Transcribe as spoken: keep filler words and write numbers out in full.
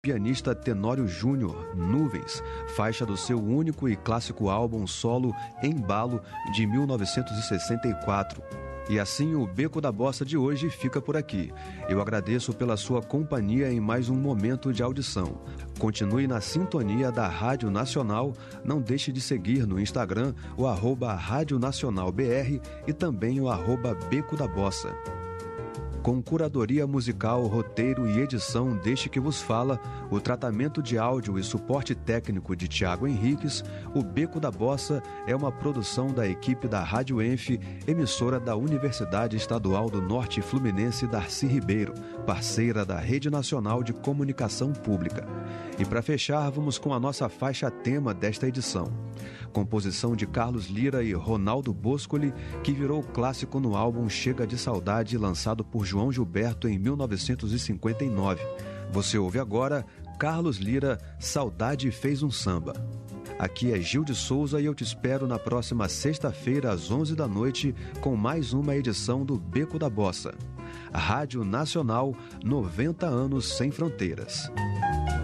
pianista Tenório Júnior, Nuvens, faixa do seu único e clássico álbum solo Embalo, de mil novecentos e sessenta e quatro. E assim o Beco da Bossa de hoje fica por aqui. Eu agradeço pela sua companhia em mais um momento de audição. Continue na sintonia da Rádio Nacional, não deixe de seguir no Instagram o arroba Rádio Nacional B R e também o arroba Beco da Bossa. Com curadoria musical, roteiro e edição deste que vos fala, o tratamento de áudio e suporte técnico de Tiago Henriques, o Beco da Bossa é uma produção da equipe da Rádio Enf, emissora da Universidade Estadual do Norte Fluminense Darcy Ribeiro, parceira da Rede Nacional de Comunicação Pública. E para fechar, vamos com a nossa faixa tema desta edição. Composição de Carlos Lyra e Ronaldo Boscoli, que virou clássico no álbum Chega de Saudade, lançado por João Gilberto em mil novecentos e cinquenta e nove. Você ouve agora Carlos Lyra, Saudade Fez um Samba. Aqui é Gil de Souza e eu te espero na próxima sexta-feira às onze da noite com mais uma edição do Beco da Bossa. Rádio Nacional, noventa anos sem fronteiras.